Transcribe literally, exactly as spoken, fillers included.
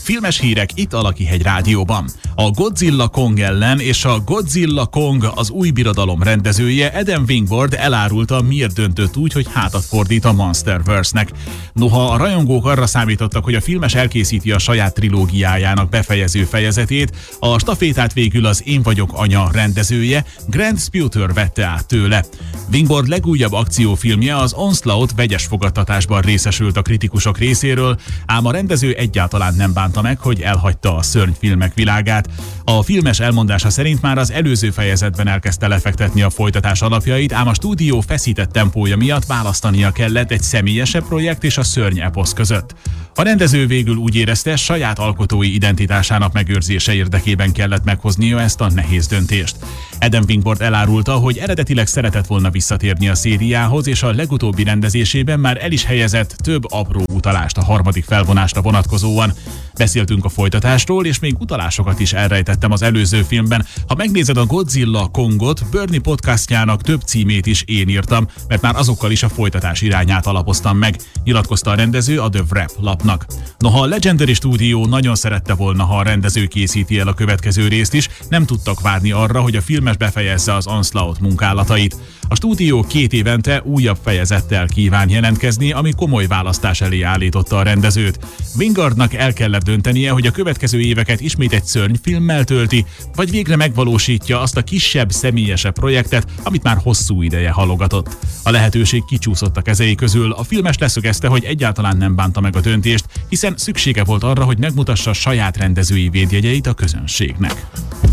Filmes hírek itt a Lakihegy Rádióban. A Godzilla Kong ellen és a Godzilla Kong az új birodalom rendezője Adam Wingard elárulta, miért döntött úgy, hogy hátat fordít a Monsterverse-nek. Noha a rajongók arra számítottak, hogy a filmes elkészíti a saját trilógiájának befejező fejezetét, a stafétát végül az Én vagyok anya rendezője, Grant Sputer vette át tőle. Wingard legújabb akciófilmje, az Onslaught vegyes fogadtatásban részesült a kritikusok részéről, ám a rendező egyáltalán nem bánta meg, hogy elhagyta a szörnyfilmek világát. A filmes elmondása szerint már az előző fejezetben elkezdte lefektetni a folytatás alapjait, ám a stúdió feszített tempója miatt választania kellett egy személyesebb projekt és a szörny eposz között. A rendező végül úgy érezte, saját alkotói identitásának megőrzése érdekében kellett meghoznia ezt a nehéz döntést. Adam Wingard elárulta, hogy eredetileg szeretett volna visszatérni a szériához, és a legutóbbi rendezésében már el is helyezett több apró utalást a harmadik felvonásra vonatkozóan. Beszéltünk a folytatásról, és még utalásokat is elrejtettem az előző filmben. Ha megnézed a Godzilla Kongot, Bernie podcastjának több címét is én írtam, mert már azokkal is a folytatás irányát alapoztam meg, nyilatkozta a rendező a The Wrap lapnak. Noha a Legendary Studio nagyon szerette volna, ha a rendező készíti el a következő részt is, nem tudtak várni arra, hogy a filmes befejezze az Onslaught munkálatait. A stúdió két évente újabb fejezettel kíván jelentkezni, ami komoly választás elé állította a rendezőt. Wingardnak el kellett döntenie, hogy a következő éveket ismét egy szörnyfilmmel tölti, vagy végre megvalósítja azt a kisebb, személyesebb projektet, amit már hosszú ideje halogatott. A lehetőség kicsúszott a kezei közül, a filmes leszögezte, hogy egyáltalán nem bánta meg a döntést, hiszen szüksége volt arra, hogy megmutassa saját rendezői védjegyeit a közönségnek.